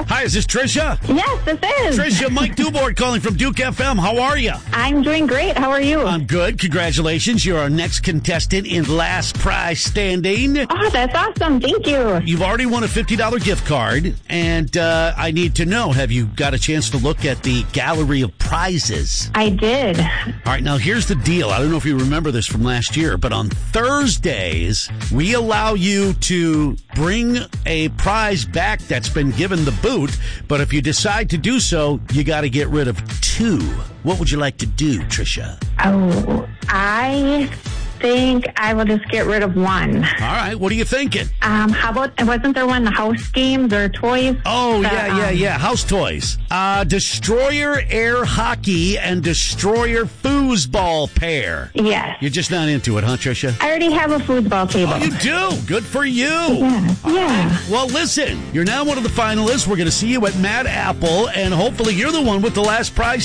Hello? Hi, is this Tricia? Yes, this is. Tricia, Mike Dubort calling from Duke FM. How are you? I'm doing great. How are you? I'm good. Congratulations. You're our next contestant in Last Prize Standing. Oh, that's awesome. Thank you. You've already won a $50 gift card, and I need to know, have you got a chance to look at the gallery of prizes? I did. All right, now here's the deal. I don't know if you remember this from last year, but on Thursdays, we allow you to bring a prize back that's been given the boot, but if you decide to do so, you got to get rid of two. What would you like to do, Tricia? Oh, I think I will just get rid of one. All right, what are you thinking? How about, wasn't there one, the house games or toys? Oh, yeah. House toys. Destroyer Air Hockey and Destroyer Foosball pair. Yes. You're just not into it, huh, Tricia? I already have a foosball table. Oh, you do? Good for you. Yeah. Well, listen, you're now one of the finalists. We're going to see you at Mad Apple, and hopefully you're the one with the last prize